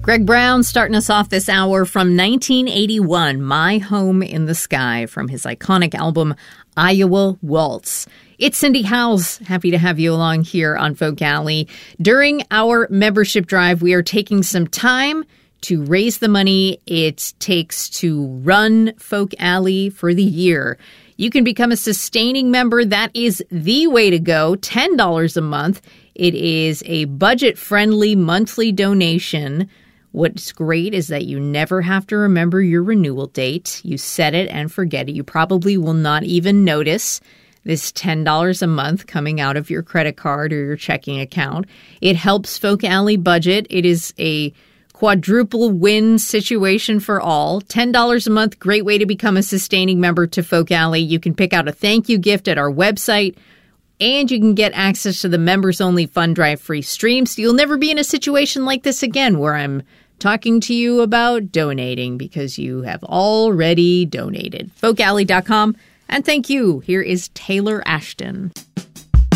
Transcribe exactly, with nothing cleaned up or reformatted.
Greg Brown starting us off this hour from nineteen eighty-one, My Home in the Sky, from his iconic album, Iowa Waltz. It's Cindy Howes. Happy to have you along here on Folk Alley. During our membership drive, we are taking some time to raise the money it takes to run Folk Alley for the year. You can become a sustaining member. That is the way to go. ten dollars a month. It is a budget-friendly monthly donation. What's great is that you never have to remember your renewal date. You set it and forget it. You probably will not even notice this ten dollars a month coming out of your credit card or your checking account. It helps Folk Alley budget. It is a quadruple win situation for all. ten dollars a month, great way to become a sustaining member to Folk Alley. You can pick out a thank you gift at our website, and you can get access to the members-only Fund Drive free stream. So you'll never be in a situation like this again where I'm talking to you about donating because you have already donated. folk alley dot com. And thank you. Here is Taylor Ashton.